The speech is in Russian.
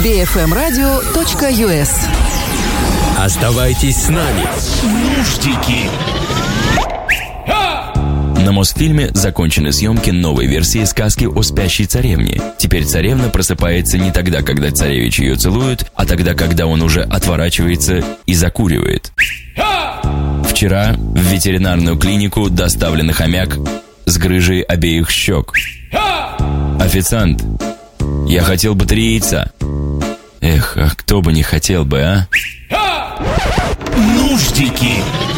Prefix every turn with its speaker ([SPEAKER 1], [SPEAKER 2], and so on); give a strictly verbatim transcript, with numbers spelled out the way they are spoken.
[SPEAKER 1] би эф эм радио точка ю эс.
[SPEAKER 2] Оставайтесь с нами. Нуждики.
[SPEAKER 3] На Мосфильме закончены съемки новой версии сказки о спящей царевне. Теперь царевна просыпается не тогда, когда царевич ее целует, а тогда, когда он уже отворачивается и закуривает. Вчера в ветеринарную клинику доставлен хомяк с грыжей обеих щек. Официант, я хотел бы три яйца. Эх, а кто бы не хотел бы, а?
[SPEAKER 2] Нуждики.